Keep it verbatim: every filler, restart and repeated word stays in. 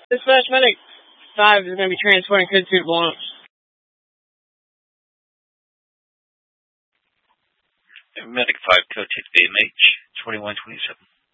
Dispatch Medic five is going to be transporting code two to Lawrence. Medic five, code two to B M H, twenty-one twenty-seven.